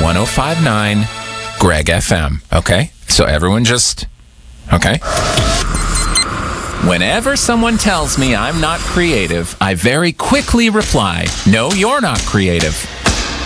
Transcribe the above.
1059 Greg FM. Okay? So everyone just... Okay? Whenever someone tells me I'm not creative, I very quickly reply, no, you're not creative.